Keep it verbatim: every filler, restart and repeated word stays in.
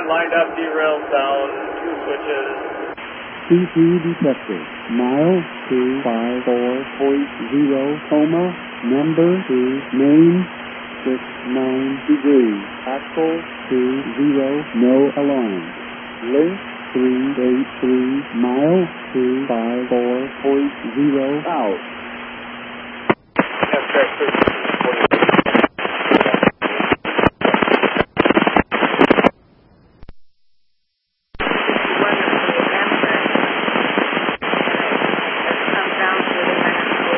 one, lined up, derailed down, two switches. C P detected. Mile two five four point zero, coma, number two, main, six nine degrees, axle two zero, no alarm. Link three eight three, mile two five four point zero, out. F